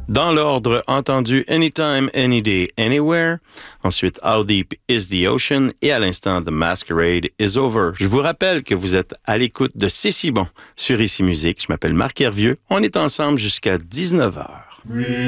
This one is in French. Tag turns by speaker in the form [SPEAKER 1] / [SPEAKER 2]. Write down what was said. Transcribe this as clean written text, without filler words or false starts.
[SPEAKER 1] Dans l'ordre entendu Anytime, Any Day, Anywhere. Ensuite How Deep Is the Ocean et à l'instant The Masquerade Is Over. Je vous rappelle que vous êtes à l'écoute de C'est si bon sur Ici Musique. Je m'appelle Marc Hervieux. On est ensemble jusqu'à 19h.